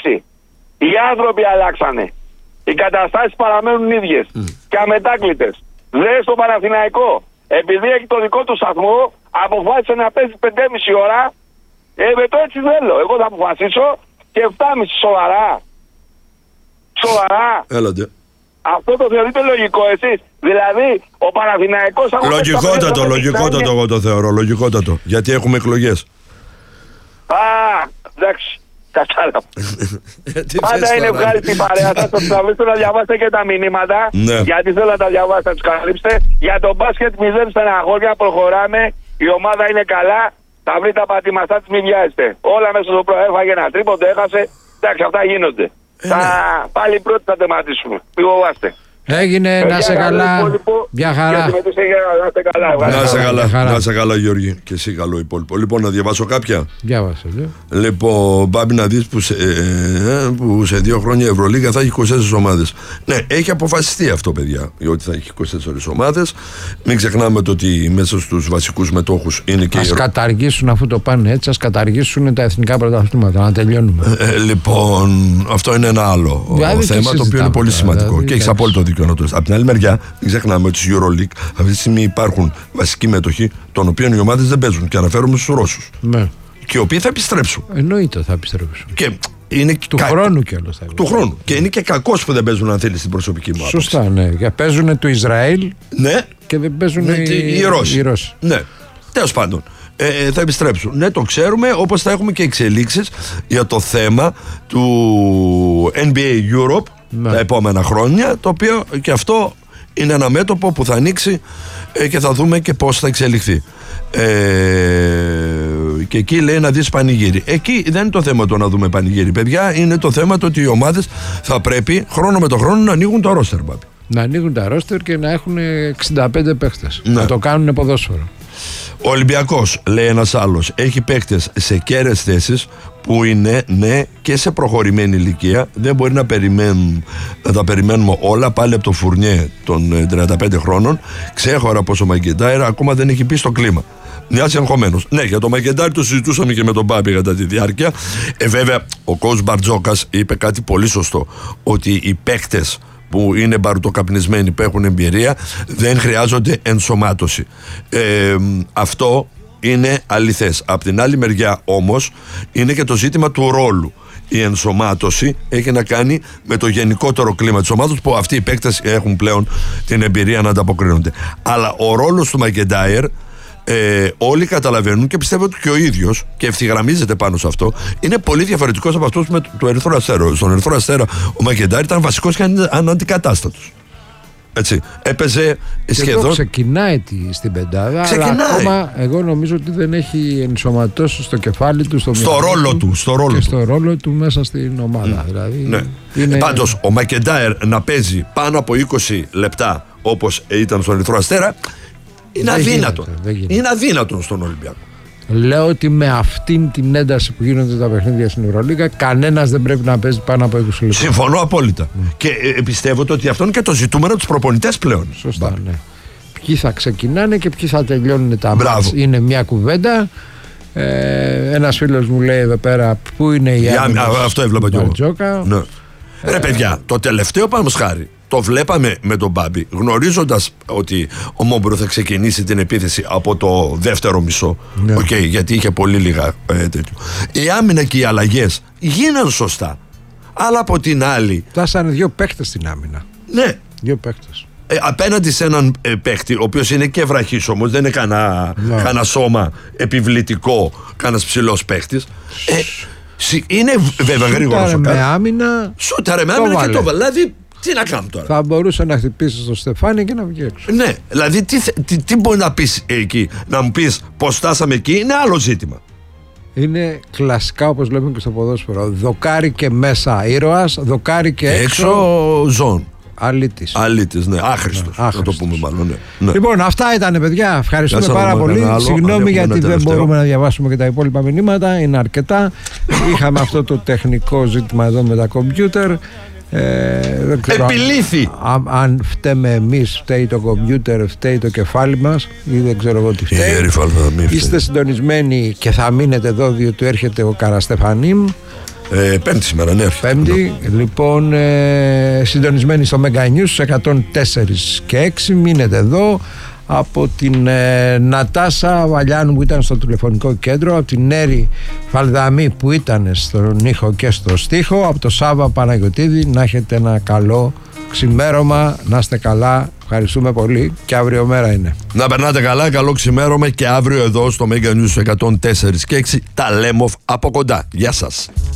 αλλάξει. Οι άνθρωποι αλλάξανε. Οι καταστάσεις παραμένουν ίδιες και αμετάκλητες. Δε στο Παναθηναϊκό. Επειδή έχει το δικό του σταθμό, αποφάσισε να παίζει 5,5 ώρα. Με το έτσι θέλω. Εγώ θα αποφασίσω και 7,5 σοβαρά. Σοβαρά. Έλατε. Αυτό το θεωρείτε λογικό εσείς? Δηλαδή ο Παναθηναϊκός... Λογικότατο εγώ το θεωρώ. Λογικότατο. Γιατί έχουμε εκλογές. Εντάξει. Κατάλαβα. Πάντα είναι ευχάριστη παρέα σας. Θα τραβήστε να διαβάσετε και τα μηνύματα. Ναι. Γιατί θέλω να τα διαβάσετε, να τους καλύψετε. Για το μπάσκετ 0 στεναχώρια, προχωράμε. Η ομάδα είναι καλά. Θα βρει τα πατήματά της, μην βιάζετε. Όλα μέσα στο έφαγε ένα τρίποντο, έχασε. Εντάξει, αυτά γίνονται. Πάλι πρώτοι θα τερματίσουμε. Μην φοβάστε. Έγινε, να σε καλά. Μια χαρά. Να σε καλά, Γιώργη. Και εσύ καλό υπόλοιπο. Λοιπόν, να διαβάσω κάποια. Διάβασε. Λοιπόν, Μπάμπη, να δεις που σε 2 χρόνια η Ευρωλίγα θα έχει 24 ομάδες. Ναι, έχει αποφασιστεί αυτό, παιδιά, ότι θα έχει 24 ομάδες. Μην ξεχνάμε το ότι μέσα στους βασικούς μετόχους είναι και. Ας καταργήσουν, αφού το πάνε έτσι, ας καταργήσουν τα εθνικά πρωταθλήματα. Να τελειώνουμε. Λοιπόν, αυτό είναι ένα άλλο θέμα το οποίο είναι πολύ σημαντικό. Και έχεις απόλυτο δίκιο. Από την άλλη μεριά, μην ξεχνάμε ότι στη EuroLeague αυτή τη στιγμή υπάρχουν βασικοί μέτοχοι, των οποίων οι ομάδες δεν παίζουν. Και αναφέρομαι στους Ρώσους. Ναι. Και οι οποίοι θα επιστρέψουν. Εννοείται θα επιστρέψουν. Και είναι του χρόνου κιόλας. Του χρόνου. Και είναι και κακός που δεν παίζουν, αν θέλει, στην προσωπική μου άποψη. Σωστά, ναι. Και παίζουν του Ισραήλ, ναι, και δεν παίζουν οι Ρώσοι. Ναι. Τέλος πάντων. Θα επιστρέψουν. Ναι, το ξέρουμε, όπως θα έχουμε και εξελίξεις για το θέμα του NBA Europe. Ναι. Τα επόμενα χρόνια, το οποίο και αυτό είναι ένα μέτωπο που θα ανοίξει και θα δούμε και πώς θα εξελιχθεί. Και εκεί λέει να δεις πανηγύρι. Εκεί δεν είναι το θέμα το να δούμε πανηγύρι, παιδιά. Είναι το θέμα το ότι οι ομάδες θα πρέπει χρόνο με το χρόνο να ανοίγουν το ρόστερ. Να ανοίγουν τα ρόστερ και να έχουν 65 παίχτες. Ναι. Να το κάνουν ποδόσφαιρο. Ο Ολυμπιακός, λέει ένας άλλος, έχει παίκτες σε κέρες θέσεις που είναι, ναι, και σε προχωρημένη ηλικία. Δεν μπορεί να τα περιμένουμε όλα πάλι από το Φουρνιέ των 35 χρόνων. Ξέχωρα πως ο Μακεντάιρ ακόμα δεν έχει πει στο κλίμα. Μοιάζει αγχωμένος. Ναι, για το Μακεντάιρ το συζητούσαμε και με τον Μπάμπη κατά τη διάρκεια. Βέβαια, ο coach Μπαρτζόκας είπε κάτι πολύ σωστό. Ότι οι παίκτες που είναι μπαρουτοκαπνισμένοι, που έχουν εμπειρία, δεν χρειάζονται ενσωμάτωση. Αυτό είναι αληθές. Απ' την άλλη μεριά όμως είναι και το ζήτημα του ρόλου. Η ενσωμάτωση έχει να κάνει με το γενικότερο κλίμα της ομάδας, που αυτοί οι παίκτες έχουν πλέον την εμπειρία να ανταποκρίνονται. Αλλά ο ρόλος του Μακεντάιρ, όλοι καταλαβαίνουν, και πιστεύω ότι και ο ίδιος, και ευθυγραμμίζεται πάνω σε αυτό, είναι πολύ διαφορετικός από αυτός με το Ερυθρό Αστέρα. Στον Ερυθρό Αστέρα ο Μακεντάιρ ήταν βασικός και αναντικατάστατος. Έτσι, έπαιζε σχεδόν. Εδώ ξεκινάει στην πεντάδα. Αλλά ακόμα εγώ νομίζω ότι δεν έχει ενσωματώσει στο κεφάλι του, στο ρόλο του μέσα στην ομάδα. Δηλαδή, ναι. Είναι... Πάντως ο Μακεντάιρ να παίζει πάνω από 20 λεπτά όπως ήταν στον Ερυθρό Αστέρα είναι αδύνατο. Είναι αδύνατο στον Ολυμπιακό. Λέω ότι με αυτήν την ένταση που γίνονται τα παιχνίδια στην Ευρωλίγα, κανένας δεν πρέπει να παίζει πάνω από 20 λεπτά. Συμφωνώ απόλυτα. Και πιστεύω ότι αυτό είναι και το ζητούμενο τους προπονητές πλέον. Σωστά, ναι. Ποιοι θα ξεκινάνε και ποιοι θα τελειώνουν τα μάτς. Είναι μια κουβέντα. Ένας φίλος μου λέει εδώ πέρα, πού είναι η άμυνα. Αυτό έβλεπα κι εγώ. Ναι. Ρε παιδιά, το τελευταίο παραδείγματος το βλέπαμε με τον Μπάμπη, γνωρίζοντας ότι ο Μόμπρο θα ξεκινήσει την επίθεση από το δεύτερο μισό. Ναι. Γιατί είχε πολύ λίγα τέτοιο. Η άμυνα και οι αλλαγές γίναν σωστά. Αλλά από την άλλη. Φτάσανε 2 παίκτες στην άμυνα. Ναι. 2 παίκτες. Απέναντι σε έναν παίκτη, ο οποίος είναι και βραχής όμως, δεν είναι κανένα σώμα επιβλητικό, κανένας ψηλός παίκτης. Είναι βέβαια γρήγορος. Σούταρε με άμυνα. Σούταρε με άμυνα και το βάλε. Δηλαδή, τι να κάνω τώρα. Θα μπορούσε να χτυπήσει στο Στεφάνι και να βγει έξω. Ναι, δηλαδή τι μπορεί να πεις εκεί, να μου πεις πως φτάσαμε εκεί, είναι άλλο ζήτημα. Είναι κλασικά, όπως λέμε και στο ποδόσφαιρο. Δοκάρι και μέσα ήρωας, δοκάρι και έξω ζών. Αλήτης, ναι, άχρηστος. Να το πούμε μάλλον. Ναι. Λοιπόν, αυτά ήταν, παιδιά. Ευχαριστούμε πάρα πολύ. Συγγνώμη γιατί δεν μπορούμε να διαβάσουμε και τα υπόλοιπα μηνύματα. Είναι αρκετά. Είχαμε αυτό το τεχνικό ζήτημα εδώ με τα κομπιούτερ. Δεν ξέρω επιλήθη. Αν φταίμε εμείς, φταίει το κομπιούτερ, φταίει το κεφάλι μας, ή δεν ξέρω εγώ τι φταίει. Είστε συντονισμένοι και θα μείνετε εδώ, διότι έρχεται ο Καραστεφανίμ. Πέμπτη σήμερα, ναι. Πέμπτη, λοιπόν, συντονισμένοι στο Mega News 104 και 6. Μείνετε εδώ. Από την Νατάσα Βαλιάνου που ήταν στο τηλεφωνικό κέντρο, από την Νέρη Φαλδαμή που ήταν στον ήχο και στο στίχο, από το Σάβα Παναγιωτίδη, να έχετε ένα καλό ξημέρωμα, να είστε καλά, ευχαριστούμε πολύ και αύριο μέρα είναι. Να περνάτε καλά, καλό ξημέρωμα και αύριο εδώ στο Mega News 104 και 6 τα λέμε από κοντά. Γεια σας.